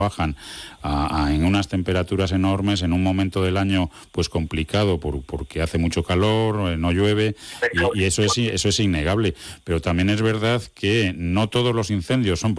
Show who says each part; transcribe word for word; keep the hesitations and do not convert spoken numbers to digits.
Speaker 1: bajan a, a, en unas temperaturas enormes, en un momento del año pues complicado por, porque hace mucho calor, no llueve, y, y eso es eso es innegable. Pero también es verdad que no todos los incendios son